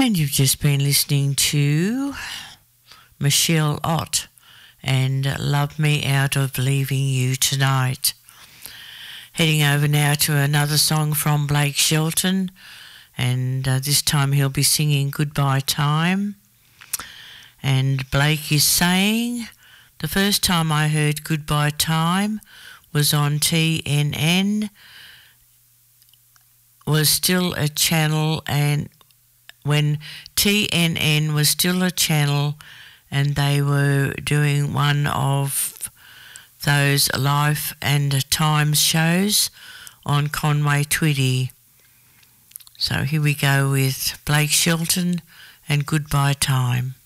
And you've just been listening to Michelle Ott and Love Me Out of Leaving You Tonight. Heading over now to another song from Blake Shelton, and this time he'll be singing Goodbye Time. And Blake is saying, the first time I heard Goodbye Time was on TNN, was still a channel, and when TNN was still a channel, and they were doing one of those Life and Times shows on Conway Twitty. So here we go with Blake Shelton and Goodbye Time.